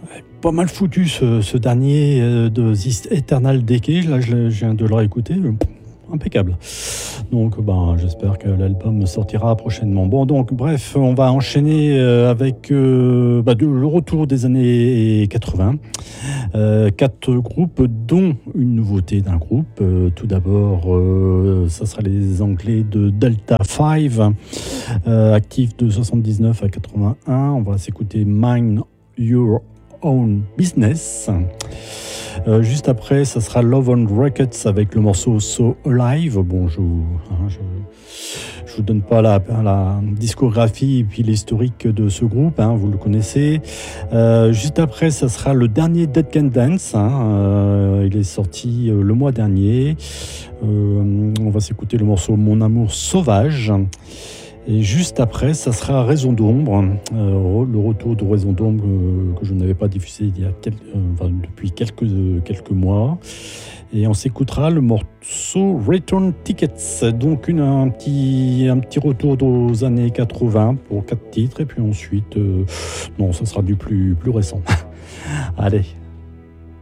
Pas mal foutu ce dernier de This Eternal Decay. Là, je viens de le réécouter. Impeccable. Donc, j'espère que l'album sortira prochainement. Bon, donc, bref, on va enchaîner avec le retour des années 80. 4 groupes, dont une nouveauté d'un groupe. Tout d'abord, ça sera les Anglais de Delta 5, actifs de 79 à 81. On va s'écouter Mind Your Own Business. Juste après, ça sera Love on Records avec le morceau So Alive. Bon, je vous donne pas la discographie et puis l'historique de ce groupe, vous le connaissez. Juste après, ça sera le dernier Dead Can Dance. Il est sorti le mois dernier. On va s'écouter le morceau Mon Amour Sauvage. Et juste après, ça sera Raison d'Ombre, le retour de Raison d'Ombre que je n'avais pas diffusé depuis quelques mois. Et on s'écoutera le morceau Return Tickets, donc un petit retour aux années 80 pour 4 titres. Et puis ensuite, ça sera du plus récent. Allez.